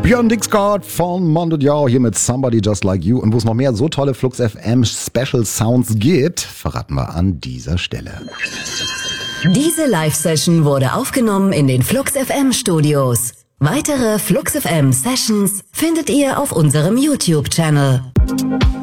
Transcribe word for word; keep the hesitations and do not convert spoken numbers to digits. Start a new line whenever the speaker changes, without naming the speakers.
Björn Dixgard von Mondo Diao hier mit Somebody Just Like You. Und wo es noch mehr so tolle Flux F M Special Sounds gibt, verraten wir an dieser Stelle.
Diese Live-Session wurde aufgenommen in den Flux F M Studios. Weitere Flux F M Sessions findet ihr auf unserem YouTube-Channel.